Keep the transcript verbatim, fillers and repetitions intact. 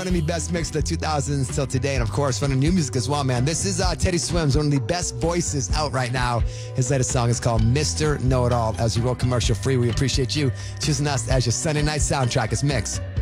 One of the best mix of the two thousands till today, and of course, fun of new music as well, man. This is uh, Teddy Swims, one of the best voices out right now. His latest song is called Mister Know-It-All. As we roll commercial free, we appreciate you choosing us as your Sunday night soundtrack. It's Mix.